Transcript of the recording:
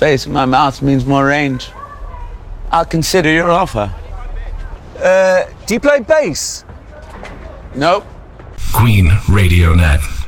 space in my mouth means more range. I'll consider your offer. Do you play bass? Nope. Queen Radio Net.